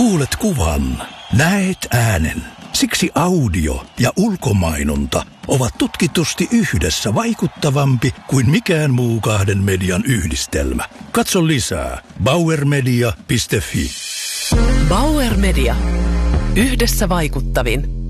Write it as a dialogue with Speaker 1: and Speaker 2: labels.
Speaker 1: Kuulet kuvan, näet äänen. Siksi audio ja ulkomainonta ovat tutkitusti yhdessä vaikuttavampi kuin mikään muu kahden median yhdistelmä. Katso lisää bauermedia.fi.
Speaker 2: Bauer Media. Yhdessä vaikuttavin.